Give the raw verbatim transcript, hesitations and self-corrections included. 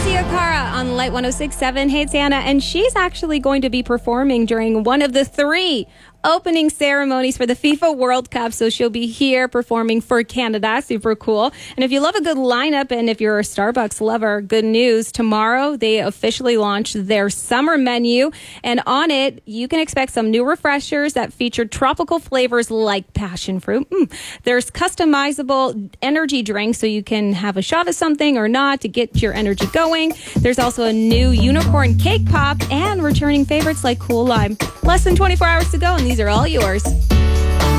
Sia Cara on Light one oh six point seven. Hey, it's Anna, and she's actually going to be performing during one of the three opening ceremonies for the FIFA World Cup. So she'll be here performing for Canada. Super cool. And if you love a good lineup and if you're a Starbucks lover, good news. Tomorrow, they officially launch their summer menu. And on it, you can expect some new refreshers that feature tropical flavors like passion fruit. Mm. There's customizable energy drinks, so you can have a shot of something or not to get your energy going. There's also a new unicorn cake pop and returning favorites like Cool Lime. Less than twenty-four hours to go, and these are all yours.